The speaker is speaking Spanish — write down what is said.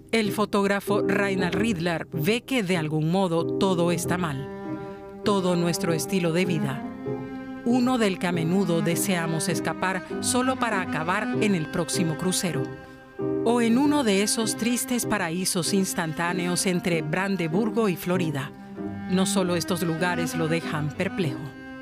El fotógrafo Reinhard Riedler ve que de algún modo todo está mal. Todo nuestro estilo de vida. Uno del que a menudo deseamos escapar solo para acabar en el próximo crucero. O en uno de esos tristes paraísos instantáneos entre Brandeburgo y Florida. No solo estos lugares lo dejan perplejo.